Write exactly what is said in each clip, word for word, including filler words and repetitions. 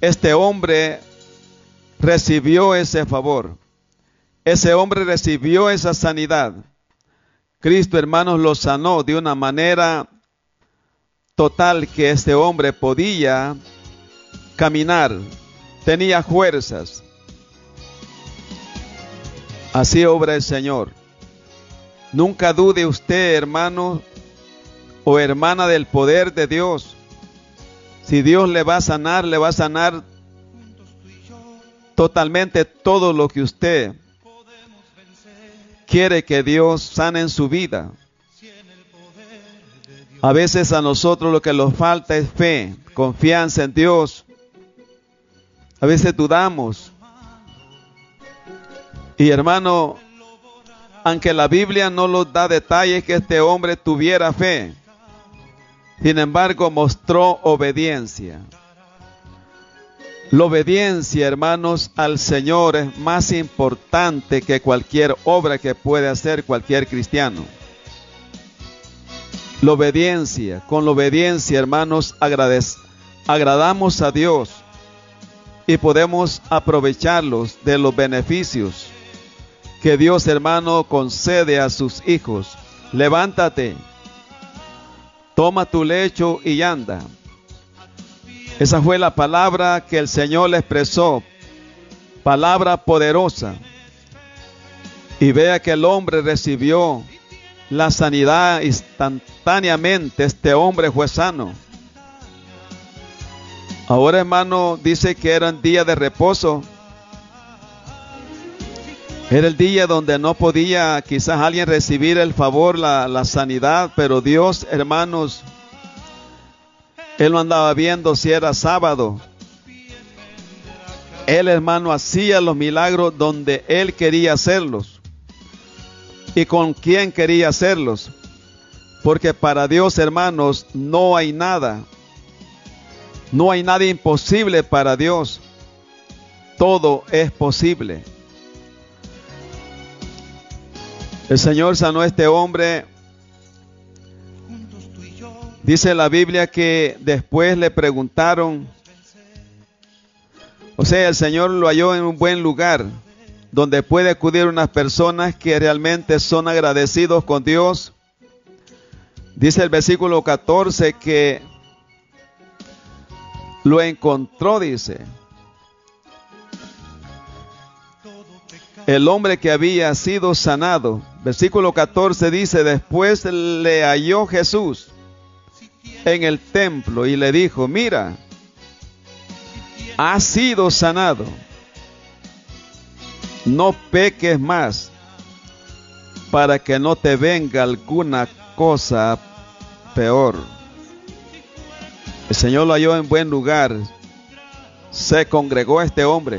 este hombre recibió ese favor. Ese hombre recibió esa sanidad. Cristo, hermanos, lo sanó de una manera total que este hombre podía caminar, tenía fuerzas. Así obra el Señor. Nunca dude usted, hermano o hermana, del poder de Dios. Si Dios le va a sanar, le va a sanar totalmente todo lo que usted quiere que Dios sane en su vida. A veces a nosotros lo que nos falta es fe, confianza en Dios. A veces dudamos. Y hermano, aunque la Biblia no nos da detalles que este hombre tuviera fe, sin embargo mostró obediencia. La obediencia, hermanos, al Señor es más importante que cualquier obra que puede hacer cualquier cristiano. La obediencia, con la obediencia, hermanos, agradec- agradamos a Dios y podemos aprovecharlos de los beneficios que Dios, hermano, concede a sus hijos. Levántate, toma tu lecho y anda. Esa fue la palabra que el Señor le expresó, palabra poderosa. Y vea que el hombre recibió la sanidad instantáneamente. Este hombre fue sano. Ahora, hermano, dice que era un día de reposo. Era el día donde no podía quizás alguien recibir el favor, la, la sanidad, pero Dios, hermanos, Él no andaba viendo si era sábado. Él, hermano, hacía los milagros donde Él quería hacerlos. ¿Y con quién quería hacerlos? Porque para Dios, hermanos, no hay nada. No hay nada imposible para Dios. Todo es posible. El Señor sanó a este hombre. Dice la Biblia que después le preguntaron, o sea, el Señor lo halló en un buen lugar, donde puede acudir unas personas que realmente son agradecidos con Dios. Dice el versículo catorce que lo encontró, dice, el hombre que había sido sanado. Versículo catorce dice, después le halló Jesús en el templo y le dijo, mira, has sido sanado, no peques más, para que no te venga alguna cosa peor. El Señor lo halló en buen lugar. Se congregó este hombre,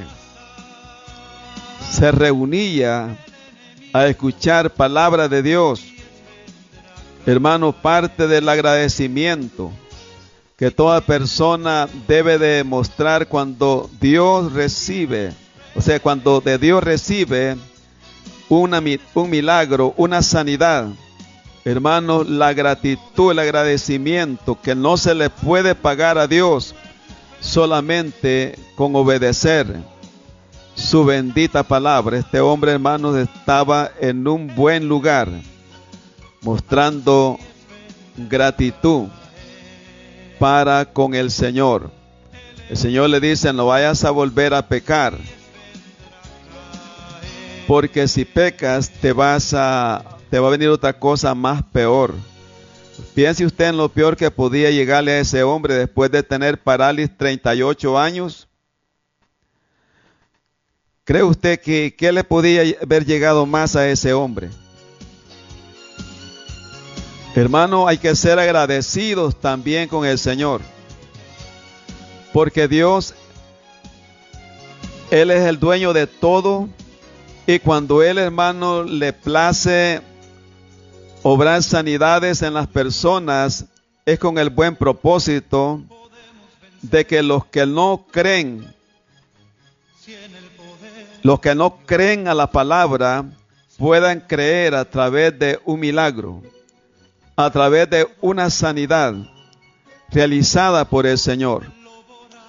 se reunía a escuchar palabra de Dios. Hermano, parte del agradecimiento que toda persona debe de mostrar cuando Dios recibe, o sea, cuando de Dios recibe una, un milagro, una sanidad. Hermano, la gratitud, el agradecimiento que no se le puede pagar a Dios solamente con obedecer su bendita palabra. Este hombre, hermanos, estaba en un buen lugar, mostrando gratitud para con el Señor. El Señor le dice, no vayas a volver a pecar, porque si pecas te vas a, te va a venir otra cosa más peor. Piense usted en lo peor que podía llegarle a ese hombre después de tener parálisis treinta y ocho años. ¿Cree usted que qué le podía haber llegado más a ese hombre? Hermano, hay que ser agradecidos también con el Señor, porque Dios, Él es el dueño de todo, y cuando Él, hermano, le place obrar sanidades en las personas, es con el buen propósito de que los que no creen, los que no creen a la palabra, puedan creer a través de un milagro, a través de una sanidad realizada por el Señor.